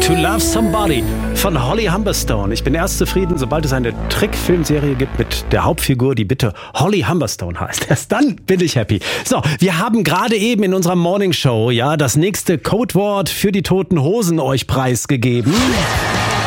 To Love Somebody von Holly Humberstone. Ich bin erst zufrieden, sobald es eine Trickfilmserie gibt mit der Hauptfigur, die bitte Holly Humberstone heißt. Erst dann bin ich happy. So, wir haben gerade eben in unserer Morning Show das nächste Codewort für die Toten Hosen euch preisgegeben.